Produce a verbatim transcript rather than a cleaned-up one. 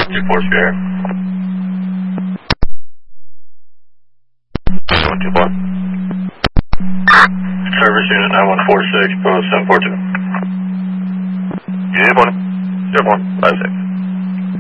two four Sierra. one two four. Service unit nine one four six, post seven four two. Unit one. zero one five six.